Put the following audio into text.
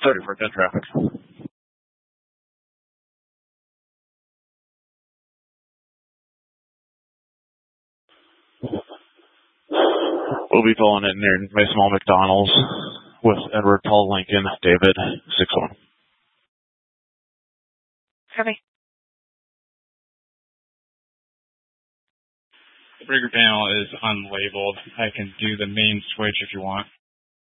6:30 for 10 traffic. We'll be pulling in near Mason Mall McDonald's with Edward Paul Lincoln, David 6-1. Copy. The breaker panel is unlabeled. I can do the main switch if you want.